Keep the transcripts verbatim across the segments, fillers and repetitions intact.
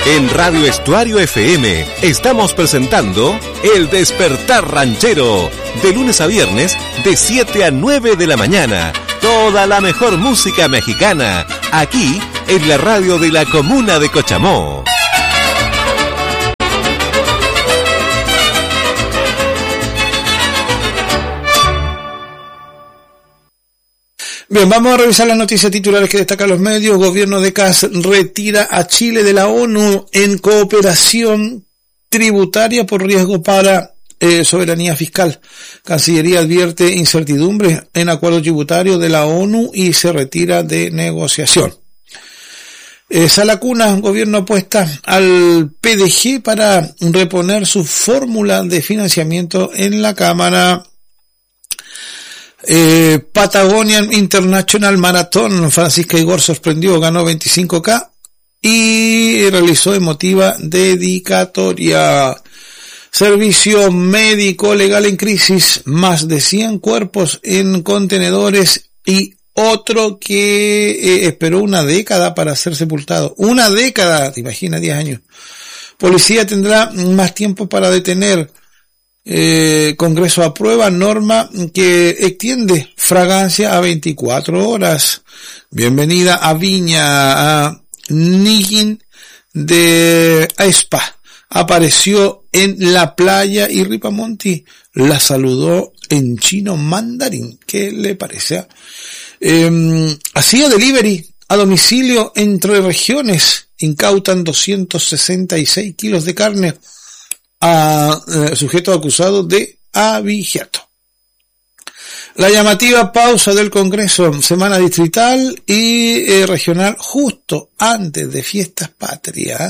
En Radio Estuario F M estamos presentando El Despertar Ranchero, de lunes a viernes de siete a nueve de la mañana. Toda la mejor música mexicana, aquí en la radio de la comuna de Cochamó. Bien, vamos a revisar las noticias titulares que destacan los medios. Gobierno de Kast retira a Chile de la ONU en cooperación tributaria por riesgo para eh, soberanía fiscal. Cancillería advierte incertidumbre en acuerdo tributario de la ONU y se retira de negociación. Eh, Sala Cuna, gobierno apuesta al P D G para reponer su fórmula de financiamiento en la Cámara. Eh, Patagonian International Marathon, Francisca Igor sorprendió, ganó veinticinco K y realizó emotiva dedicatoria. Servicio médico legal en crisis, más de cien cuerpos en contenedores y otro que eh, esperó una década para ser sepultado. Una década, te imaginas, diez años. Policía tendrá más tiempo para detener. Eh, Congreso aprueba norma que extiende fragancia a veinticuatro horas. Bienvenida a Viña, a Nigin de Aespa. Apareció en la playa y Ripamonti la saludó en chino mandarín. ¿Qué le parece? Eh, hacía delivery a domicilio entre regiones. Incautan doscientos sesenta y seis kilos de carne a eh, sujeto acusado de abigeato. La llamativa pausa del Congreso, semana distrital y eh, regional justo antes de fiestas patrias.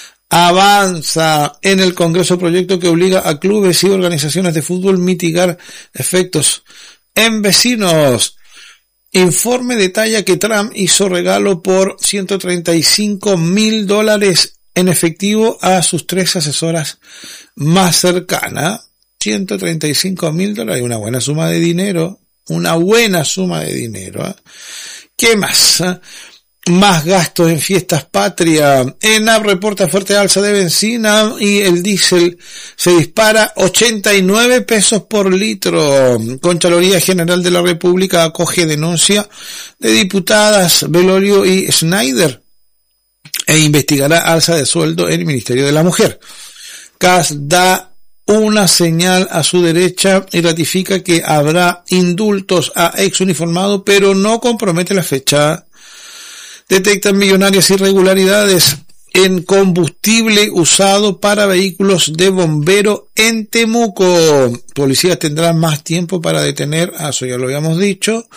Avanza en el Congreso proyecto que obliga a clubes y organizaciones de fútbol mitigar efectos en vecinos. Informe detalla que Trump hizo regalo por ciento treinta y cinco mil dólares en efectivo a sus tres asesoras más cercanas. ciento treinta y cinco mil dólares, una buena suma de dinero, una buena suma de dinero. ¿eh? ¿Qué más? ¿Eh? Más gastos en fiestas patrias. ENAP reporta fuerte alza de benzina y el diésel se dispara ochenta y nueve pesos por litro. Contraloría General de la República acoge denuncia de diputadas Velorio y Schneider e investigará alza de sueldo en el Ministerio de la Mujer. Kast da una señal a su derecha y ratifica que habrá indultos a ex uniformado, pero no compromete la fecha. Detectan millonarias irregularidades en combustible usado para vehículos de bombero en Temuco. Policías tendrán más tiempo para detener, ah, eso ya lo habíamos dicho.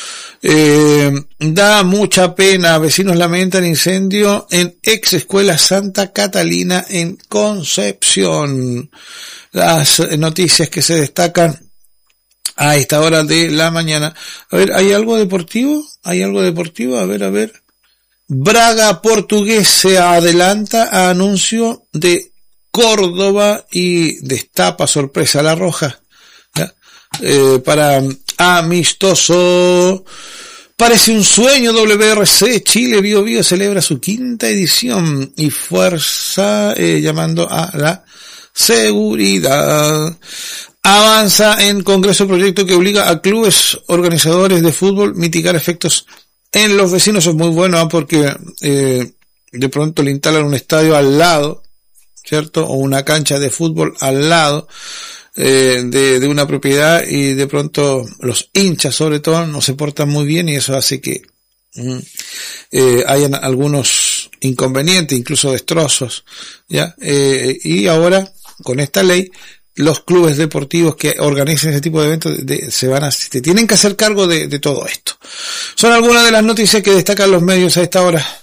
Eh, da mucha pena, vecinos lamentan incendio en ex escuela Santa Catalina en Concepción. Las noticias que se destacan a esta hora de la mañana. A ver, ¿hay algo deportivo? ¿Hay algo deportivo? A ver, a ver. Braga Portugués se adelanta a anuncio de Córdoba y destapa sorpresa a La Roja. ¿Ya? Eh, para amistoso. Parece un sueño. W R C Chile Bio Bio celebra su quinta edición y fuerza eh, llamando a la seguridad. Avanza en Congreso proyecto que obliga a clubes organizadores de fútbol mitigar efectos en los vecinos. Es muy bueno ¿eh? porque eh, de pronto le instalan un estadio al lado, ¿cierto? O una cancha de fútbol al lado eh, de, de una propiedad y de pronto los hinchas sobre todo no se portan muy bien y eso hace que mm, eh, hayan algunos inconvenientes, incluso destrozos, ¿ya? Eh, y ahora con esta ley los clubes deportivos que organicen ese tipo de eventos de, de, se van a, se tienen que hacer cargo de, de todo esto. Son algunas de las noticias que destacan los medios a esta hora.